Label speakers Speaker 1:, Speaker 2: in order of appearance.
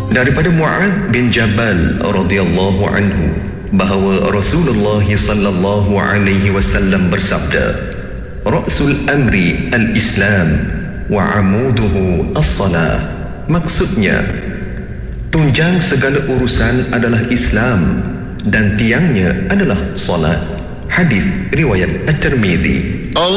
Speaker 1: Daripada Mu'adz bin Jabal radhiyallahu anhu bahawa Rasulullah sallallahu alaihi wasallam bersabda, "Ra'sul amri al-Islam wa 'amuduhu as-salah." Maksudnya, tunjang segala urusan adalah Islam dan tiangnya adalah solat. Hadis riwayat At-Tirmizi.